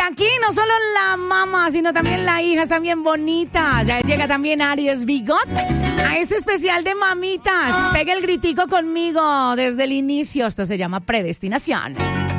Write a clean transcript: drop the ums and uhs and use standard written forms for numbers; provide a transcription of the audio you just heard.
aquí no solo la mamá, sino también la hija, están bien bonitas. Ya llega también Aries Bigot a este especial de mamitas. Pega el gritico conmigo desde el inicio. Esto se llama Predestinación.